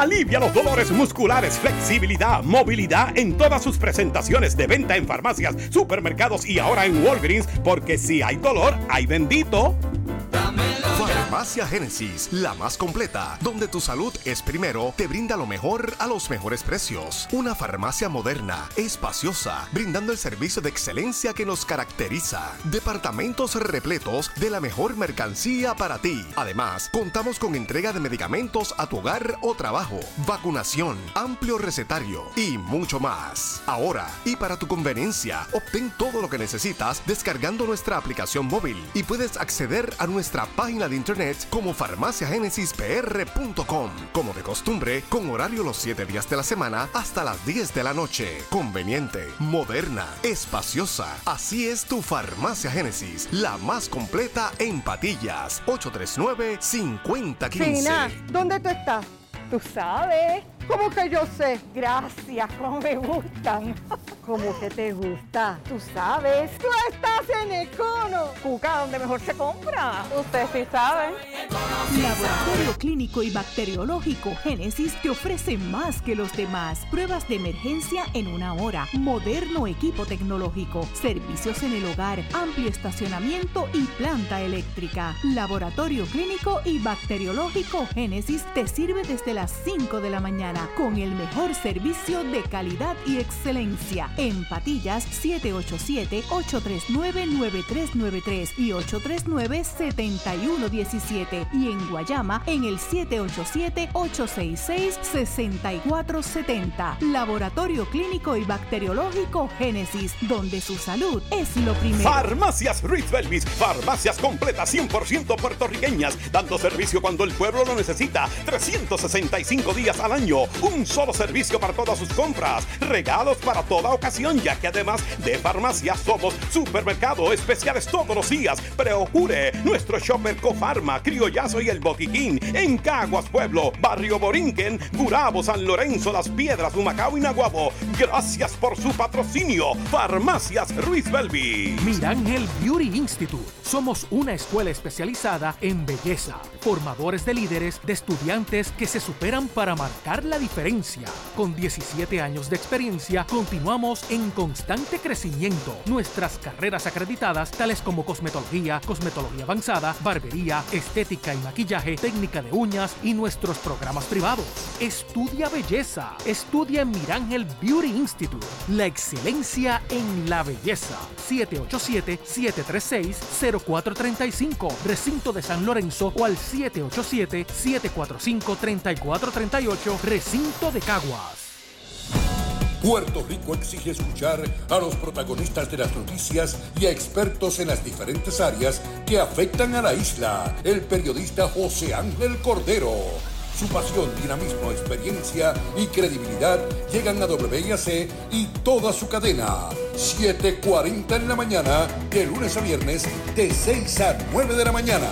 Alivia los dolores musculares, flexibilidad, movilidad en todas sus presentaciones de venta en farmacias, supermercados y ahora en Walgreens, porque si hay dolor, hay bendito. Farmacia Génesis, la más completa, donde tu salud es primero, te brinda lo mejor a los mejores precios. Una farmacia moderna, espaciosa, brindando el servicio de excelencia que nos caracteriza. Departamentos repletos de la mejor mercancía para ti. Además, contamos con entrega de medicamentos a tu hogar o trabajo, vacunación, amplio recetario y mucho más. Ahora, y para tu conveniencia, obtén todo lo que necesitas descargando nuestra aplicación móvil y puedes acceder a nuestra página de internet como farmaciagénesispr.com. Como de costumbre, con horario los 7 días de la semana hasta las 10 de la noche. Conveniente, moderna, espaciosa. Así es tu Farmacia Génesis, la más completa en Patillas. 839-5015. Fina, ¿dónde tú estás? Tú sabes. ¿Cómo que yo sé? Gracias, cómo me gustan. ¿Cómo que te gusta? Tú sabes. Tú estás en Econo. Cuca, donde mejor se compra. Usted sí sabe. Laboratorio Clínico y Bacteriológico Génesis te ofrece más que los demás. Pruebas de emergencia en 1 hora, moderno equipo tecnológico, servicios en el hogar, amplio estacionamiento y planta eléctrica. Laboratorio Clínico y Bacteriológico Génesis te sirve desde las 5 de la mañana con el mejor servicio de calidad y excelencia. En Patillas, 787-839-9393 y 839-7117. Y en Guayama, en el 787-866-6470. Laboratorio Clínico y Bacteriológico Génesis, donde su salud es lo primero. Farmacias Ruiz Belvis, farmacias completas 100% puertorriqueñas, dando servicio cuando el pueblo lo necesita, 365 días al año. Un solo servicio para todas sus compras, regalos para toda ocasión, ya que además de farmacias somos supermercado, especiales todos los días. Procure nuestro shopper Cofarma, Criollazo y El Botiquín en Caguas Pueblo, Barrio Borinquen, Gurabo, San Lorenzo, Las Piedras, Humacao y Naguabo. Gracias por su patrocinio. Farmacias Ruiz Belvi. Mirángel Beauty Institute. Somos una escuela especializada en belleza, formadores de líderes, de estudiantes que se superan para marcar la diferencia. Con 17 años de experiencia, continuamos en constante crecimiento. Nuestras carreras acreditadas, tales como cosmetología, cosmetología avanzada, barbería, estética y maquillaje, técnica de uñas y nuestros programas privados. Estudia belleza. Estudia en Mirángel Beauty Institute. La excelencia en la belleza. 787-736-0435. Recinto de San Lorenzo o al 787-745-3438. Recinto de Caguas. Puerto Rico exige escuchar a los protagonistas de las noticias y a expertos en las diferentes áreas que afectan a la isla. El periodista José Ángel Cordero. Su pasión, dinamismo, experiencia y credibilidad llegan a WIAC y toda su cadena. 7:40 en la mañana, de lunes a viernes, de 6 a 9 de la mañana.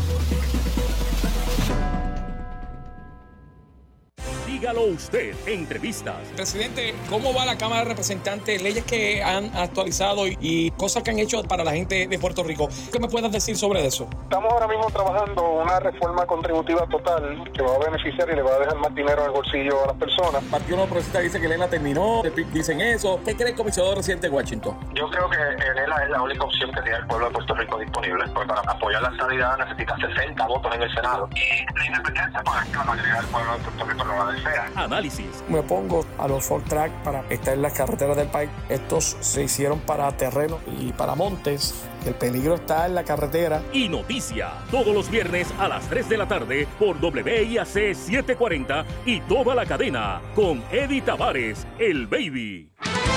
Dígalo usted, entrevistas. Presidente, ¿cómo va la Cámara de Representantes? Leyes que han actualizado y cosas que han hecho para la gente de Puerto Rico. ¿Qué me puedes decir sobre eso? Estamos ahora mismo trabajando una reforma contributiva total que va a beneficiar y le va a dejar más dinero en el bolsillo a las personas. El Partido Nuevo Progresista dice que Lela terminó, el PIB dicen eso. ¿Qué cree el comisionado residente de Washington? Yo creo que Lela es la única opción que tiene el pueblo de Puerto Rico disponible, porque para apoyar la estabilidad necesita 60 votos en el Senado. Y la independencia, pues es que la mayoría del pueblo de Puerto Rico no la desea. Análisis. Me opongo a los Ford Track para estar en las carreteras del país. Estos se hicieron para terreno y para montes. El peligro está en la carretera. Y noticia, todos los viernes a las 3 de la tarde por WIAC 740 y toda la cadena con Eddie Tavares, el Baby.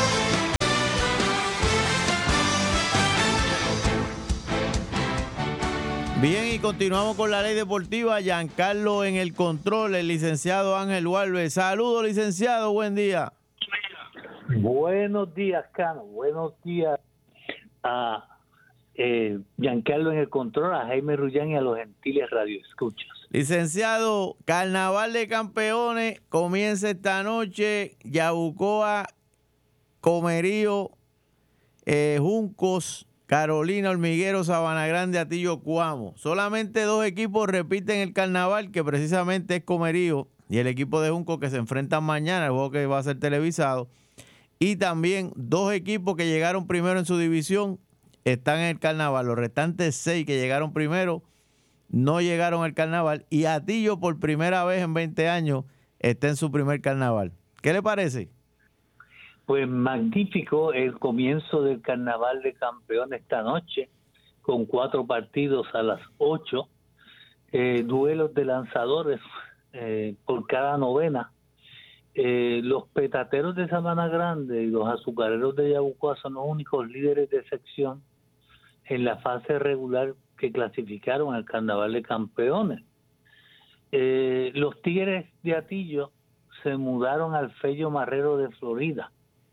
Bien, y continuamos con la ley deportiva. Giancarlo en el control, el licenciado Ángel Walves. Saludos, licenciado, buen día. Buenos días, Cano. Buenos días a Giancarlo en el control, a Jaime Rullán y a los gentiles radioescuchas. Licenciado, Carnaval de Campeones comienza esta noche. Yabucoa, Comerío, Juncos, Carolina, Hormiguero, Sabana Grande, Atillo, Cuamo. Solamente 2 equipos repiten el carnaval, que precisamente es Comerío y el equipo de Junco, que se enfrentan mañana, el juego que va a ser televisado. Y también 2 equipos que llegaron primero en su división están en el carnaval. Los restantes 6 que llegaron primero no llegaron al carnaval. Y Atillo, por primera vez en 20 años, está en su primer carnaval. ¿Qué le parece? Pues magnífico el comienzo del Carnaval de Campeones esta noche, con 4 partidos a las 8, duelos de lanzadores por cada novena. Los petateros de Sabana Grande y los azucareros de Yabucoa son los únicos líderes de sección en la fase regular que clasificaron al Carnaval de Campeones. Los Tigres de Atillo se mudaron al Fello Marrero de Florida.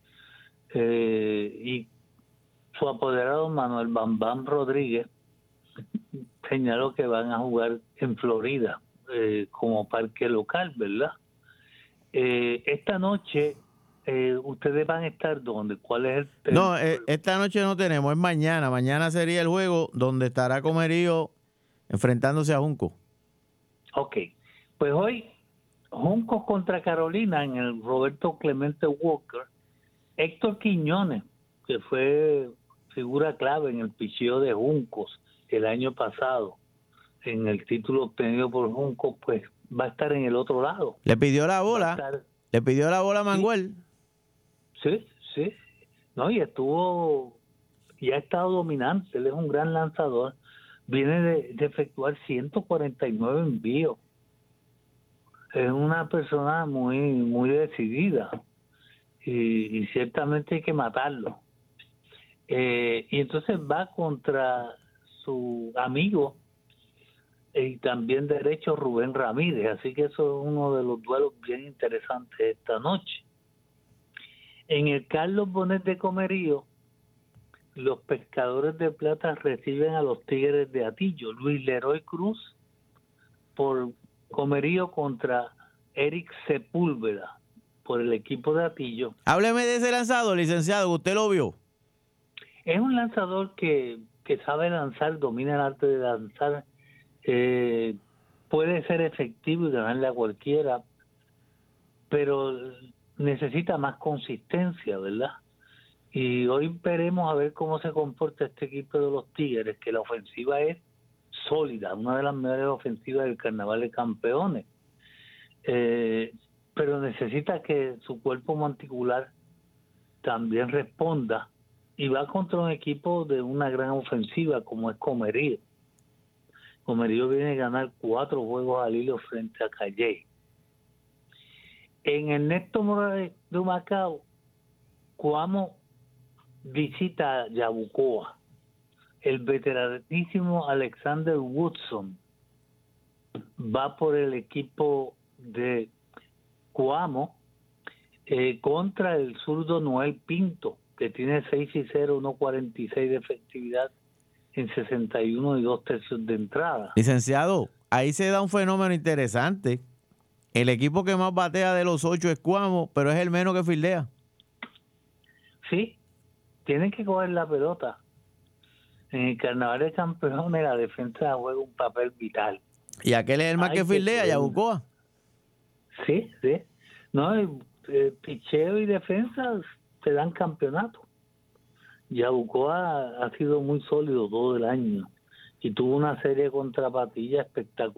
Y su apoderado Manuel Bambam Rodríguez señaló que van a jugar en Florida como parque local, ¿verdad? Esta noche ustedes van a estar ¿dónde? ¿Cuál es el No, esta noche no tenemos, es mañana. Mañana sería el juego donde estará Comerío enfrentándose a Junco. Ok, pues hoy Juncos contra Carolina en el Roberto Clemente Walker. Héctor Quiñones, que fue figura clave en el picheo de Juncos el año pasado, en el título obtenido por Juncos, pues va a estar en el otro lado. Le pidió la bola a Manguel. Sí. No, y ha estado dominante. Él es un gran lanzador. Viene de efectuar 149 envíos. Es una persona muy, muy decidida. Y ciertamente hay que matarlo. Y entonces va contra su amigo y también derecho Rubén Ramírez, así que eso es uno de los duelos bien interesantes esta noche. En el Carlos Bonet de Comerío, los Pescadores de Plata reciben a los Tigres de Atillo. Luis Leroy Cruz por Comerío contra Eric Sepúlveda por el equipo de Atillo. Hábleme de ese lanzador, licenciado, que usted lo vio. Es un lanzador que sabe lanzar, domina el arte de lanzar, puede ser efectivo y ganarle a cualquiera, pero necesita más consistencia, ¿verdad? Y hoy veremos a ver cómo se comporta este equipo de los Tigres, que la ofensiva es sólida, una de las mejores ofensivas del Carnaval de Campeones. Pero necesita que su cuerpo monticular también responda, y va contra un equipo de una gran ofensiva como es Comerío. Comerío viene a ganar 4 juegos al hilo frente a Calley. En el Néstor Morales de Humacao, Coamo visita a Yabucoa. El veteranísimo Alexander Woodson va por el equipo de Coamo contra el zurdo Noel Pinto, que tiene 6-0, 1.46 de efectividad en 61 2/3 de entrada. Licenciado, ahí se da un fenómeno interesante. El equipo que más batea de los 8 es Coamo, pero es el menos que fildea. Sí, tienen que coger la pelota. En el Carnaval de Campeones la defensa juega un papel vital. ¿Y aquel es el más que fildea, Yabucoa? Sí. No, el picheo y defensa te dan campeonato. Yabucoa ha sido muy sólido todo el año y tuvo una serie contra Patilla espectacular.